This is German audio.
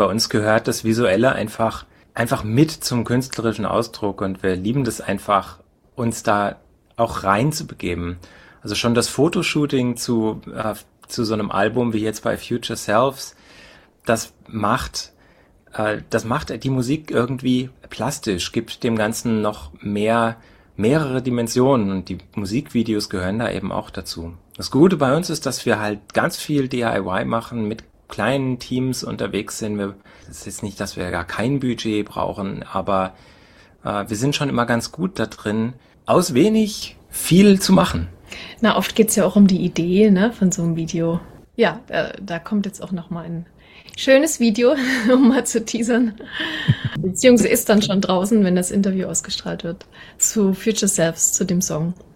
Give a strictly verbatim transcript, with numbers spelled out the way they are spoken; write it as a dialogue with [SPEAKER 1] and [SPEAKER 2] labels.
[SPEAKER 1] bei uns gehört das Visuelle einfach, einfach mit zum künstlerischen Ausdruck und wir lieben das einfach, uns da auch reinzubegeben. Also schon das Fotoshooting zu, äh, zu so einem Album wie jetzt bei Future Selves, das macht, äh, das macht die Musik irgendwie plastisch, gibt dem Ganzen noch mehr, mehrere Dimensionen und die Musikvideos gehören da eben auch dazu. Das Gute bei uns ist, dass wir halt ganz viel D I Y machen, mit kleinen Teams unterwegs sind. Wir, das ist jetzt nicht, dass wir gar kein Budget brauchen, aber äh, wir sind schon immer ganz gut da drin, aus wenig viel zu machen.
[SPEAKER 2] Na, oft geht's ja auch um die Idee, ne, von so einem Video. Ja, da, da kommt jetzt auch noch mal ein schönes Video, um mal zu teasern. Beziehungsweise ist dann schon draußen, wenn das Interview ausgestrahlt wird, zu Future Selves, zu dem Song.